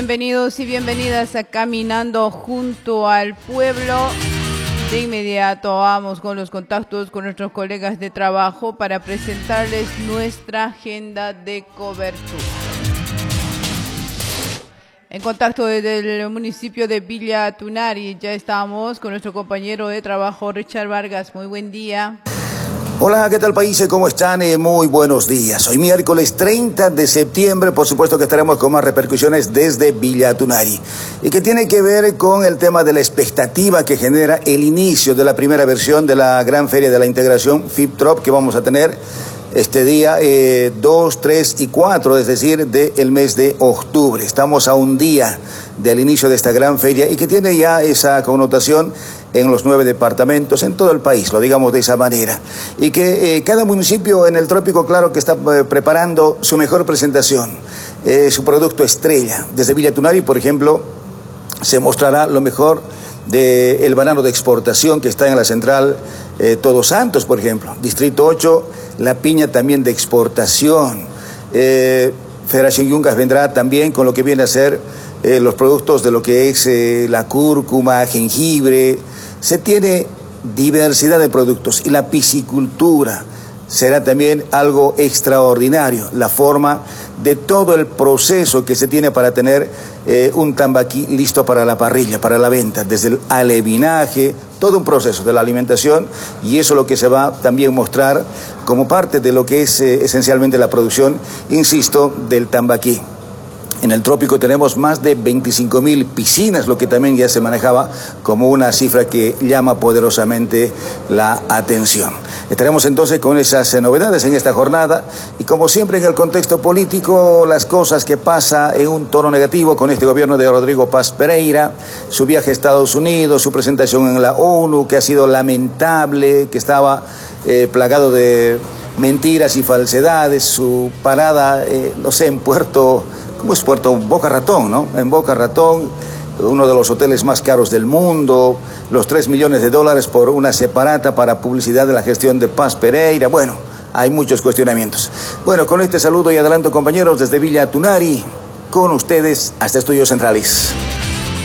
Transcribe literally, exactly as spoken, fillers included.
Bienvenidos y bienvenidas a Caminando junto al pueblo. De inmediato vamos con los contactos con nuestros colegas de trabajo para presentarles nuestra agenda de cobertura. En contacto desde el municipio de Villa Tunari, ya estamos con nuestro compañero de trabajo Richard Vargas. Muy buen día. Hola, ¿qué tal país? ¿Cómo están? Eh, muy buenos días. Hoy miércoles treinta de septiembre, por supuesto que estaremos con más repercusiones desde Villa Tunari. Y que tiene que ver con el tema de la expectativa que genera el inicio de la primera versión de la Gran Feria de la Integración FIPTROP que vamos a tener este día eh, dos, tres y cuatro, es decir, del mes de octubre. Estamos a un día del inicio de esta gran feria y que tiene ya esa connotación en los nueve departamentos, en todo el país, lo digamos de esa manera. Y que eh, cada municipio en el trópico, claro que está eh, preparando su mejor presentación, eh, su producto estrella. Desde Villa Tunari, por ejemplo, se mostrará lo mejor del banano de exportación que está en la central eh, Todos Santos, por ejemplo. Distrito ocho, la piña también de exportación. Eh, Federación Yungas vendrá también con lo que viene a ser eh, los productos de lo que es eh, la cúrcuma, jengibre. Se tiene diversidad de productos y la piscicultura será también algo extraordinario, la forma de todo el proceso que se tiene para tener eh, un tambaquí listo para la parrilla, para la venta, desde el alevinaje, todo un proceso de la alimentación, y eso es lo que se va también a mostrar como parte de lo que es eh, esencialmente la producción, insisto, del tambaquí. En el trópico tenemos más de veinticinco mil piscinas, lo que también ya se manejaba como una cifra que llama poderosamente la atención. Estaremos entonces con esas novedades en esta jornada y como siempre en el contexto político, las cosas que pasa en un tono negativo con este gobierno de Rodrigo Paz Pereira, su viaje a Estados Unidos, su presentación en la ONU, que ha sido lamentable, que estaba eh, plagado de mentiras y falsedades, su parada, eh, no sé, en Puerto... ¿Cómo es Puerto Boca Ratón, no? En Boca Ratón, uno de los hoteles más caros del mundo, los tres millones de dólares por una separata para publicidad de la gestión de Paz Pereira. Bueno, hay muchos cuestionamientos. Bueno, con este saludo y adelanto, compañeros, desde Villa Tunari, con ustedes hasta Estudios Centrales.